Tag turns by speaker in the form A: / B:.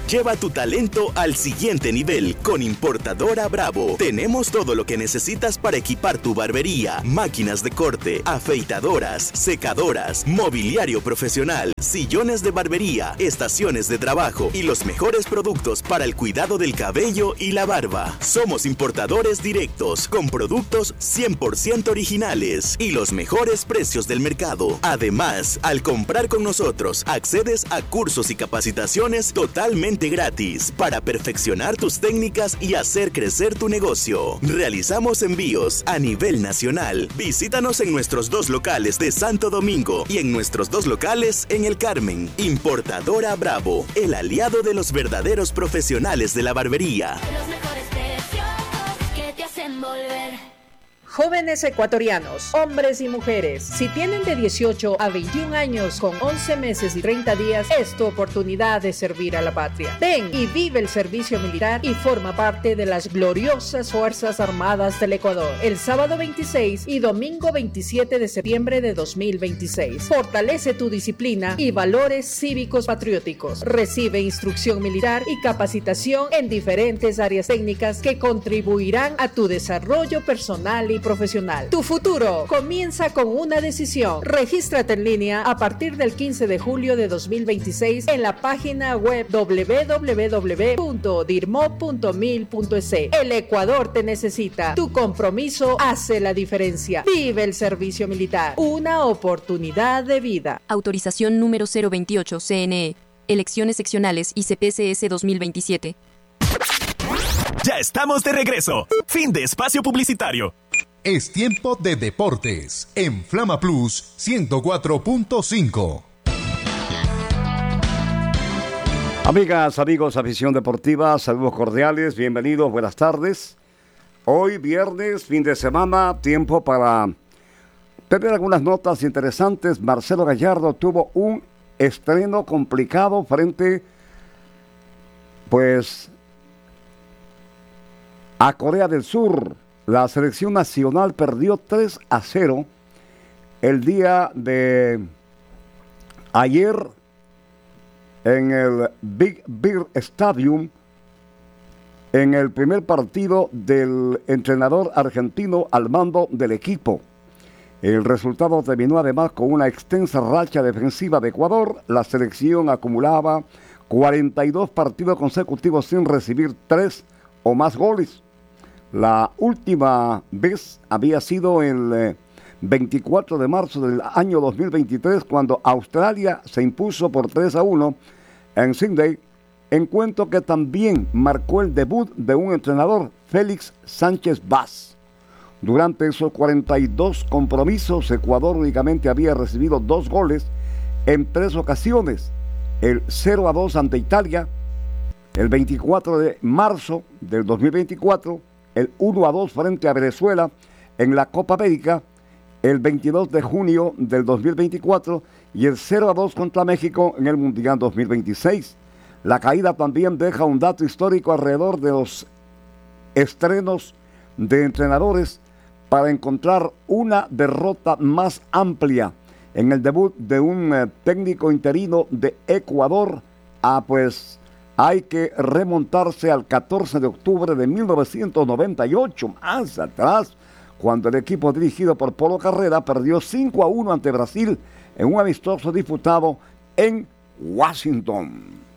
A: Lleva tu talento al siguiente nivel con Importadora Bravo. Tenemos todo lo que necesitas para equipar tu barbería, máquinas de corte, afeitadoras, secadoras, mobiliario profesional, sillones de barbería, estaciones de trabajo y los mejores productos para el cuidado del cabello y la barba. Somos importadores directos con productos 100% originales y los mejores precios del mercado. Además, al comprar con nosotros, accedes a cursos y capacitaciones totalmente gratis para perfeccionar tus técnicas y hacer crecer tu negocio. Realizamos envíos a nivel nacional. Visítanos en nuestros 2 locales de Santo Domingo y en nuestros 2 locales en El Carmen. Importadora Bravo, el aliado de los verdaderos profesionales de la barbería.
B: Los mejores precios que te hacen volver.
C: Jóvenes ecuatorianos, hombres y mujeres, si tienen de 18 a 21 años con 11 meses y 30 días, es tu oportunidad de servir a la patria. Ven y vive el servicio militar y forma parte de las gloriosas Fuerzas Armadas del Ecuador. El sábado 26 y domingo 27 de septiembre de 2026. Fortalece tu disciplina y valores cívicos patrióticos. Recibe instrucción militar y capacitación en diferentes áreas técnicas que contribuirán a tu desarrollo personal y profesional. Tu futuro comienza con una decisión. Regístrate en línea a partir del 15 de julio de 2026 en la página web www.dirmo.mil.es. El Ecuador te necesita. Tu compromiso hace la diferencia. Vive el servicio militar. Una oportunidad de vida.
D: Autorización número 028 CNE. Elecciones seccionales y CPCS 2027.
E: Ya estamos de regreso. Fin de espacio publicitario.
F: Es tiempo de deportes en Flama Plus 104.5.
G: Amigas, amigos, afición deportiva, saludos cordiales, bienvenidos, buenas tardes. Hoy viernes, fin de semana, tiempo para tener algunas notas interesantes. Marcelo Gallardo tuvo un estreno complicado frente, a Corea del Sur. La selección nacional perdió 3-0 el día de ayer en el Big Bear Stadium en el primer partido del entrenador argentino al mando del equipo. El resultado terminó además con una extensa racha defensiva de Ecuador. La selección acumulaba 42 partidos consecutivos sin recibir 3 o más goles. La última vez había sido el 24 de marzo del año 2023, cuando Australia se impuso por 3-1 en Sydney, encuentro que también marcó el debut de un entrenador, Félix Sánchez Vaz. Durante esos 42 compromisos, Ecuador únicamente había recibido 2 goles en 3 ocasiones: el 0-2 ante Italia, el 24 de marzo del 2024, el 1-2 frente a Venezuela en la Copa América, el 22 de junio del 2024 y el 0-2 contra México en el Mundial 2026. La caída también deja un dato histórico alrededor de los estrenos de entrenadores para encontrar una derrota más amplia en el debut de un técnico interino de Ecuador. Hay que remontarse al 14 de octubre de 1998, más atrás, cuando el equipo dirigido por Polo Carrera perdió 5-1 ante Brasil en un amistoso disputado en Washington.